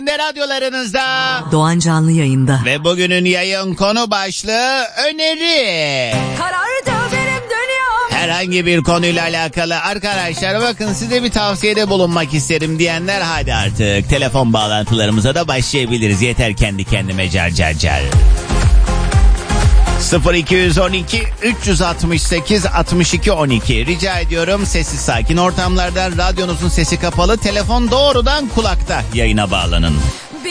de radyolarınızda. Doğan Canlı yayında. Ve bugünün yayın konu başlığı öneri. Karardı benim dünyam. Herhangi bir konuyla alakalı arkadaşlar bakın size bir tavsiyede bulunmak isterim diyenler hadi artık telefon bağlantılarımıza da başlayabiliriz. Yeter kendi kendime car car car. 0212 368 62 12 rica ediyorum sessiz sakin ortamlarda radyonuzun sesi kapalı telefon doğrudan kulakta yayına bağlanın.